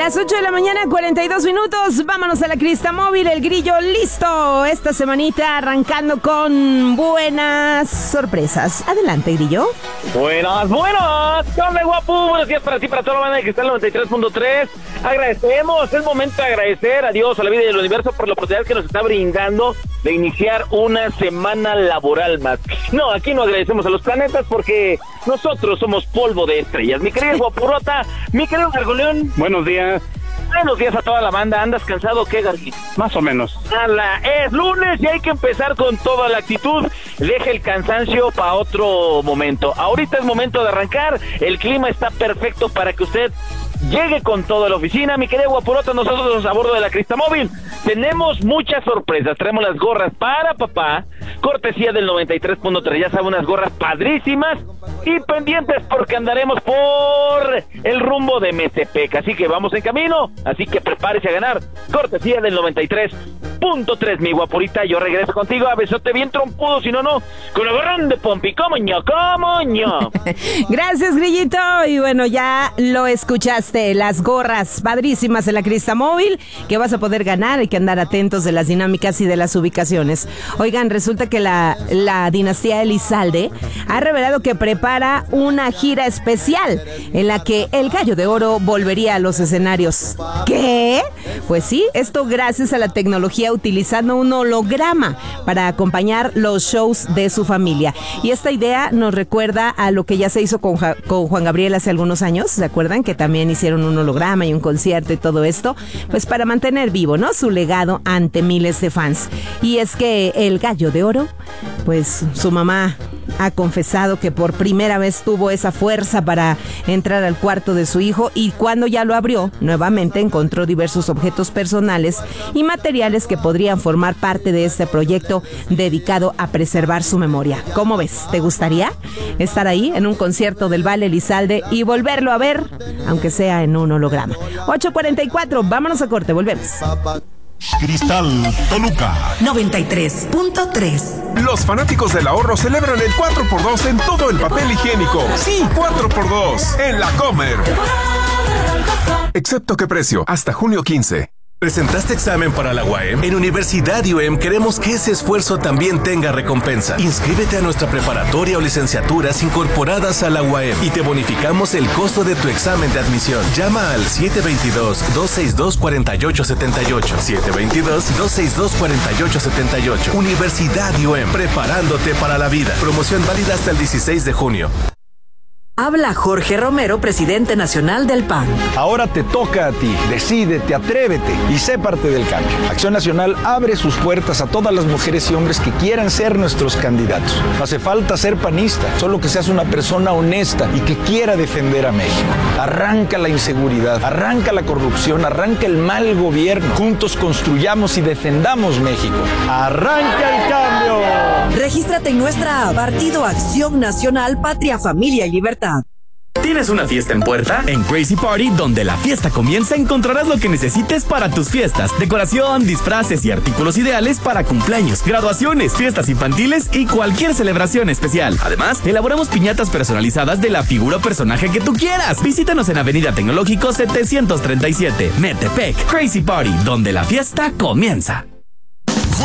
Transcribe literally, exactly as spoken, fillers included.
Las ocho de la mañana, cuarenta y dos minutos. Vámonos a la crista móvil. El grillo listo. Esta semanita arrancando con buenas sorpresas. Adelante, grillo. Buenas, buenas. ¿Qué onda, guapo? Buenos días para ti, para toda la banda de Cristal noventa y tres punto tres. Agradecemos, es momento de agradecer a Dios, a la vida y al universo por la oportunidad que nos está brindando de iniciar una semana laboral más. No, aquí no agradecemos a los planetas porque nosotros somos polvo de estrellas. Mi querido Guapurota, mi querido Gargoleón. Buenos días. Buenos días a toda la banda. ¿Andas cansado o qué, Garguito? Más o menos. Ala, es lunes y hay que empezar con toda la actitud. Deje el cansancio para otro momento. Ahorita es momento de arrancar. El clima está perfecto para que usted llegue con toda la oficina. Mi querido Guapurota, nosotros a bordo de la Crista Móvil tenemos muchas sorpresas. Traemos las gorras para papá, cortesía del noventa y tres punto tres. Ya saben, unas gorras padrísimas y pendientes porque andaremos por el rumbo de Metepec. Así que vamos en camino, así que prepárese a ganar, cortesía del noventa y tres punto tres. Mi Guapurita, yo regreso contigo a besote bien trompudo, si no, no, con el gorrón de Pompi. ¡Cómo ño, cómo ño! Gracias, grillito. Y bueno, ya lo escuchaste, las gorras padrísimas de la Crista Móvil que vas a poder ganar. Hay que andar atentos de las dinámicas y de las ubicaciones. Oigan, resulta que la, la dinastía Elizalde ha revelado que prepara una gira especial en la que el Gallo de Oro volvería a los escenarios. ¿Qué? Pues sí, esto gracias a la tecnología, utilizando un holograma para acompañar los shows de su familia. Y esta idea nos recuerda a lo que ya se hizo con, ja- con Juan Gabriel hace algunos años. ¿Se acuerdan? Que también hicieron un holograma y un concierto y todo esto, pues para mantener vivo, ¿no?, su legado ante miles de fans. Y es que el Gallo de Oro, pues su mamá ha confesado que por primera vez tuvo esa fuerza para entrar al cuarto de su hijo, y cuando ya lo abrió, nuevamente encontró diversos objetos personales y materiales que podrían formar parte de este proyecto dedicado a preservar su memoria. ¿Cómo ves? ¿Te gustaría estar ahí en un concierto del Valle Elizalde y volverlo a ver, aunque sea en un holograma? ocho cuarenta y cuatro, vámonos a corte, volvemos. Cristal Toluca noventa y tres punto tres. Los fanáticos del ahorro celebran el cuatro por dos en todo el papel higiénico. Sí, cuatro por dos en la Comer. Excepto qué precio, hasta junio quince. ¿Presentaste examen para la U A M? En Universidad U A M queremos que ese esfuerzo también tenga recompensa. Inscríbete a nuestra preparatoria o licenciaturas incorporadas a la U A M y te bonificamos el costo de tu examen de admisión. Llama al siete dos dos, dos seis dos, cuatro ocho siete ocho. siete dos dos, dos seis dos, cuatro ocho siete ocho. Universidad U A M, preparándote para la vida. Promoción válida hasta el dieciséis de junio. Habla Jorge Romero, presidente nacional del P A N. Ahora te toca a ti. Decídete, atrévete y sé parte del cambio. Acción Nacional abre sus puertas a todas las mujeres y hombres que quieran ser nuestros candidatos. No hace falta ser panista, solo que seas una persona honesta y que quiera defender a México. Arranca la inseguridad, arranca la corrupción, arranca el mal gobierno. Juntos construyamos y defendamos México. ¡Arranca el cambio! Regístrate en nuestra app Partido Acción Nacional, Patria, Familia y Libertad. ¿Tienes una fiesta en puerta? En Crazy Party, donde la fiesta comienza, encontrarás lo que necesites para tus fiestas. Decoración, disfraces y artículos ideales para cumpleaños, graduaciones, fiestas infantiles y cualquier celebración especial. Además, elaboramos piñatas personalizadas de la figura o personaje que tú quieras. Visítanos en Avenida Tecnológico setecientos treinta y siete, Metepec. Crazy Party, donde la fiesta comienza.